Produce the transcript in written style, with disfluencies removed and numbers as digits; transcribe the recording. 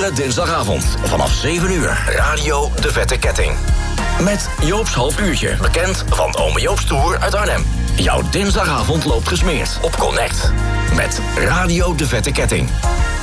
Iedere dinsdagavond vanaf 7 uur. Radio De Vette Ketting. Met Joop's half uurtje, bekend van Ome Joop's Tour uit Arnhem. Jouw dinsdagavond loopt gesmeerd op Connect. Met Radio De Vette Ketting.